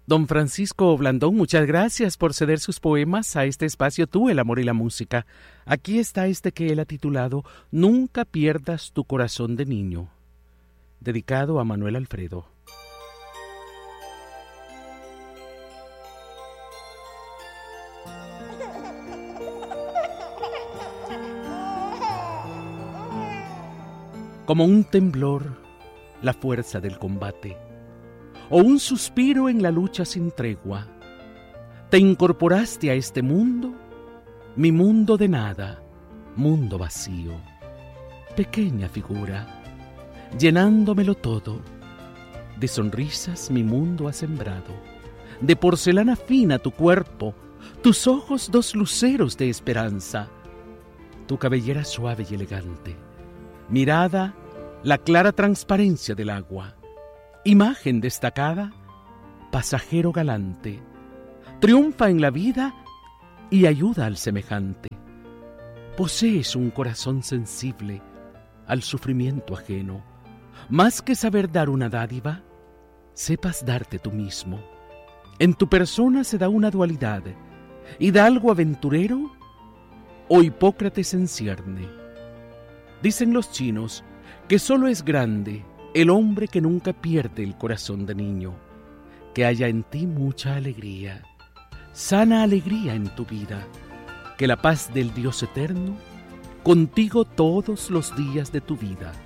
Don Francisco Blandón, muchas gracias por ceder sus poemas a este espacio Tú, el amor y la música. Aquí está este que él ha titulado Nunca pierdas tu corazón de niño, dedicado a Manuel Alfredo. Como un temblor, la fuerza del combate, o un suspiro en la lucha sin tregua, te incorporaste a este mundo, mi mundo de nada, mundo vacío, pequeña figura, llenándomelo todo, de sonrisas mi mundo ha sembrado, de porcelana fina tu cuerpo, tus ojos dos luceros de esperanza, tu cabellera suave y elegante, mirada, la clara transparencia del agua, imagen destacada, pasajero galante, triunfa en la vida y ayuda al semejante. Posees un corazón sensible al sufrimiento ajeno. Más que saber dar una dádiva, sepas darte tú mismo. En tu persona se da una dualidad, hidalgo aventurero o Hipócrates en cierne. Dicen los chinos que solo es grande el hombre que nunca pierde el corazón de niño, que haya en ti mucha alegría, sana alegría en tu vida, que la paz del Dios eterno contigo todos los días de tu vida.